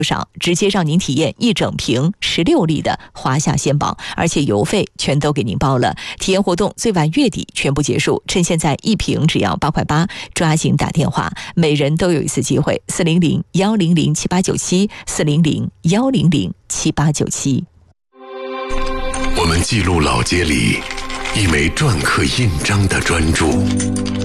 上直接让您体验一整瓶16粒的华夏鲜宝，而且邮费全都给您包了。体验活动最晚月底全部结束，趁现在一瓶只要8块8，抓紧打电话，每人都有一次机会。400-100-7897，400-100-7897。 我们记录老街里一枚篆刻印章的专注。